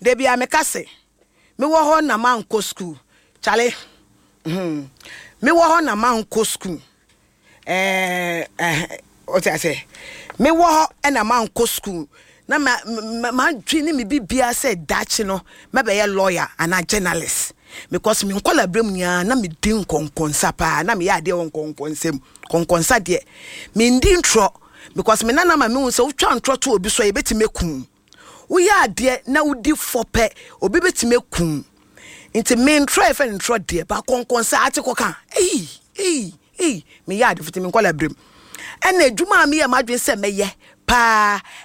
Debi amekase. Me wo ho na manko school. Chale. Me wo ho na manko school. What I say? Me wo ho na manko school. Na ma dwini me bibia say dachi no, me be a lawyer and a journalist. Because me nkola brem nya na me din konkonsa pa na me ya de won konkonsem konkonsa de me ndin tro because me nana ma me hu se wo twa ntro to obi so ye beti mekun wo ya de na wo di fope obi beti mekun nti me ntro e fe ntro de ba konkonsa ate koka me ya de fiti me nkola brem ena adwuma me ya madwen se meye pa